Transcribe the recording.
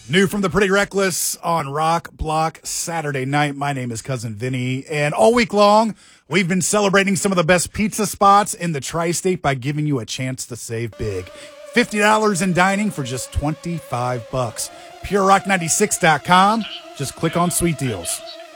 New from the Pretty Reckless on Rock Block Saturday night. My name is Cousin Vinny, and all week long, we've been celebrating some of the best pizza spots in the tri-state by giving you a chance to save big. $50 in dining for just $25. PureRock96.com. Just click on Sweet Deals.